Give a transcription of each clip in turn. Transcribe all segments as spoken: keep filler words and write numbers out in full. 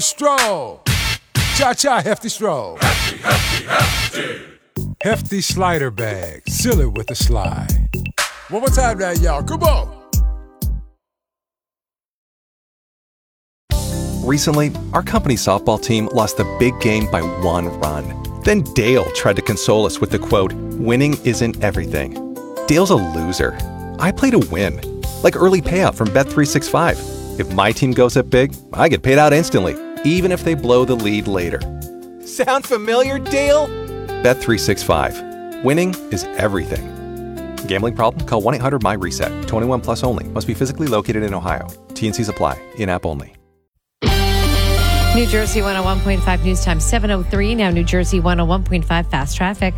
Stroll. Cha-cha hefty stroll. Hefty, hefty, hefty. Hefty slider bag. Seal it with a slide. One more time now, y'all. Come on. Recently, our company softball team lost the big game by one run. Then Dale tried to console us with the quote, "Winning isn't everything." Dale's a loser. I play to win. Like early payout from Bet three sixty-five. If my team goes up big, I get paid out instantly, even if they blow the lead later. Sound familiar, Dale? Bet three sixty-five. Winning is everything. Gambling problem? Call one eight hundred M Y reset. twenty-one plus only. Must be physically located in Ohio. T N Cs apply. In-app only. New Jersey one oh one point five News Time, seven oh three. Now New Jersey one oh one point five Fast Traffic.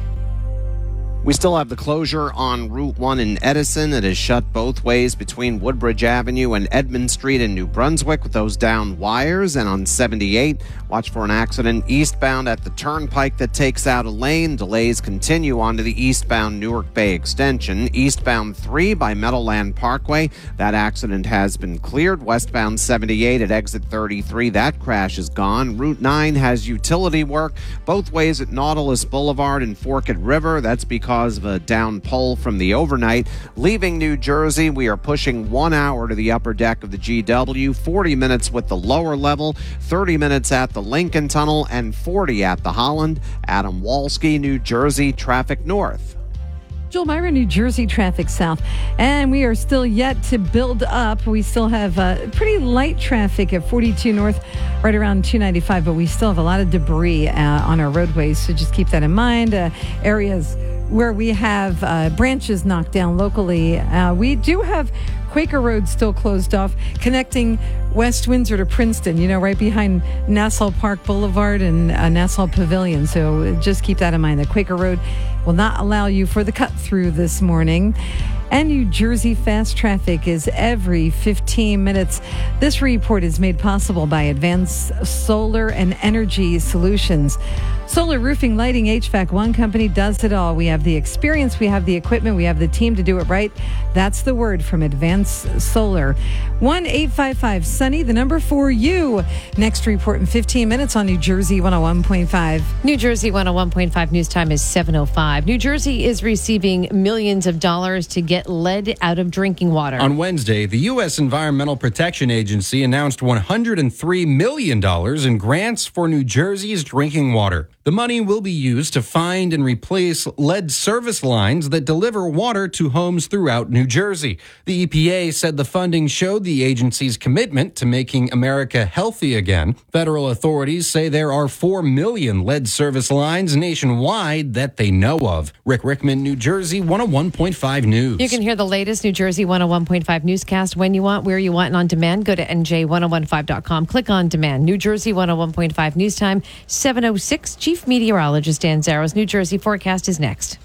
We still have the closure on Route one in Edison. It is shut both ways between Woodbridge Avenue and Edmund Street in New Brunswick with those down wires. And on seventy-eight, watch for an accident eastbound at the turnpike that takes out a lane. Delays continue onto the eastbound Newark Bay extension. Eastbound three by Meadowland Parkway. That accident has been cleared. Westbound seventy-eight at exit thirty-three. That crash is gone. Route nine has utility work both ways at Nautilus Boulevard and Forked River. That's because of a down pole from the overnight. Leaving New Jersey, we are pushing one hour to the upper deck of the G W, forty minutes with the lower level, thirty minutes at the Lincoln Tunnel, and forty at the Holland. Adam Walski, New Jersey, traffic north. Joel Myra, New Jersey, traffic south. And we are still yet to build up. We still have uh, pretty light traffic at forty-two north, right around two ninety-five, but we still have a lot of debris uh, on our roadways, so just keep that in mind. Uh, areas where we have uh, branches knocked down locally. Uh, we do have Quaker Road still closed off, connecting West Windsor to Princeton, you know, right behind Nassau Park Boulevard and uh, Nassau Pavilion. So just keep that in mind. The Quaker Road will not allow you for the cut through this morning. And New Jersey fast traffic is every fifteen minutes. This report is made possible by Advanced Solar and Energy Solutions. Solar roofing, lighting, H V A C, one company does it all. We have the experience, we have the equipment, we have the team to do it right. That's the word from Advanced Solar. one eight five five Sunny, the number for you. Next report in fifteen minutes on New Jersey one oh one point five. New Jersey one oh one point five News Time is seven oh five. New Jersey is receiving millions of dollars to get lead out of drinking water. On Wednesday, the U S Environmental Protection Agency announced one hundred three million dollars in grants for New Jersey's drinking water. The money will be used to find and replace lead service lines that deliver water to homes throughout New Jersey. The E P A said the funding showed the agency's commitment to making America healthy again. Federal authorities say there are four million lead service lines nationwide that they know of. Rick Rickman, New Jersey one oh one point five News. You can hear the latest New Jersey one oh one point five newscast when you want, where you want, and on demand. Go to N J ten fifteen dot com. Click on demand. New Jersey one oh one point five News Time, seven oh six. Chief Meteorologist Dan Zaro's New Jersey forecast is next.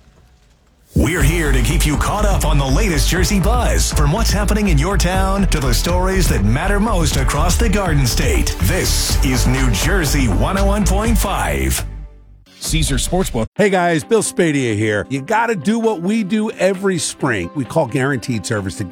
We're here to keep you caught up on the latest Jersey buzz. From what's happening in your town to the stories that matter most across the Garden State. This is New Jersey one oh one point five. Caesar Sportsbook. Hey guys, Bill Spadia here. You got to do what we do every spring. We call Guaranteed Service to